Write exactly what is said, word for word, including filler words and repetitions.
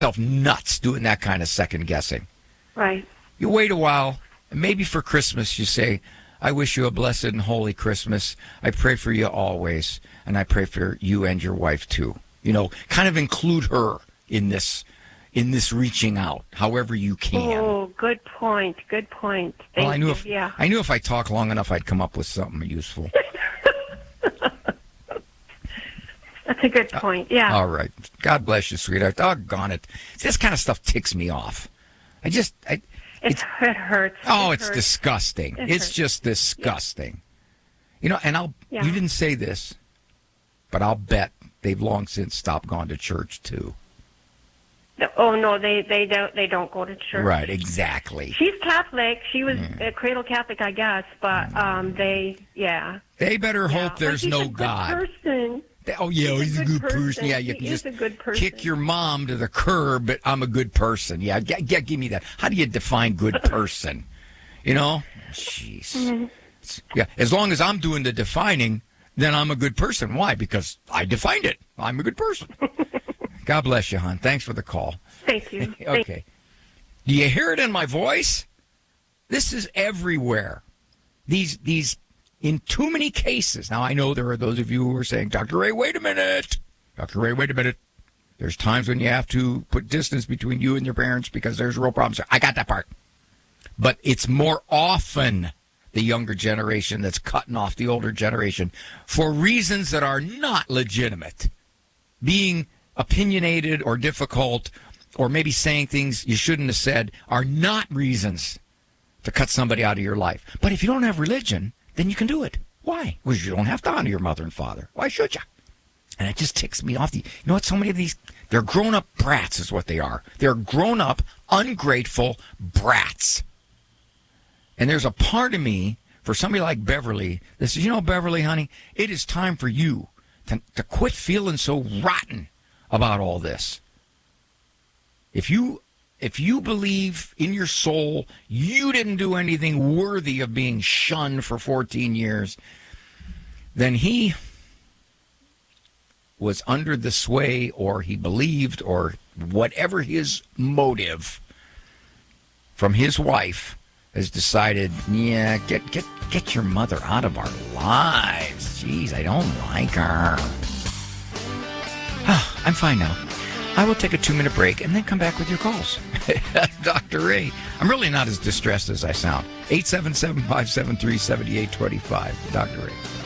yourself nuts doing that kind of second guessing. Right. You wait a while, and maybe for Christmas you say, I wish you a blessed and holy Christmas. I pray for you always, and I pray for you and your wife too. You know, kind of include her in this in this reaching out, however you can. Oh, good point. Good point. Thank well, I knew you. if yeah. I knew if I talked long enough, I'd come up with something useful. That's a good point. Yeah. Uh, all right. God bless you, sweetheart. Doggone it. This kind of stuff ticks me off. I just, I, it's, it hurts. Oh, it it's hurts. disgusting. It it's hurts. just disgusting. Yeah. You know, and I'll. Yeah. You didn't say this, but I'll bet they've long since stopped going to church too. Oh no, they they don't they don't go to church. Right, exactly. She's Catholic. She was Mm. a cradle Catholic, I guess, but um, they yeah. They better yeah. hope there's But he's no a good God. Person. They, oh yeah, he's, he's a good, person. person. Yeah, you he can is just a good person. kick your mom to the curb, but I'm a good person. Yeah, g- g- give me that. How do you define good person? You know, jeez. Mm-hmm. Yeah, as long as I'm doing the defining, then I'm a good person. Why? Because I defined it. I'm a good person. God bless you, hon. Thanks for the call. Thank you. Okay. Thank- Do you hear it in my voice? This is everywhere. These these in too many cases. Now, I know there are those of you who are saying, Doctor Ray, wait a minute. Doctor Ray, wait a minute. There's times when you have to put distance between you and your parents because there's real problems. I got that part. But it's more often the younger generation that's cutting off the older generation for reasons that are not legitimate. Being opinionated or difficult or maybe saying things you shouldn't have said are not reasons to cut somebody out of your life. But if you don't have religion, then you can do it. Why? Because you don't have to honor your mother and father. Why should you? And it just ticks me off. You know what? So many of these, they're grown-up brats is what they are. They're grown-up, ungrateful brats. And there's a part of me, for somebody like Beverly, that says, you know, Beverly, honey, it is time for you to, to quit feeling so rotten about all this. If you if you believe in your soul you didn't do anything worthy of being shunned for fourteen years, then he was under the sway, or he believed, or whatever his motive from his wife has decided, yeah, get get get your mother out of our lives. Jeez, I don't like her. I'm fine now. I will take a two-minute break and then come back with your calls. Doctor Ray, I'm really not as distressed as I sound. eight seven seven, five seven three, seven eight two five. Doctor Ray.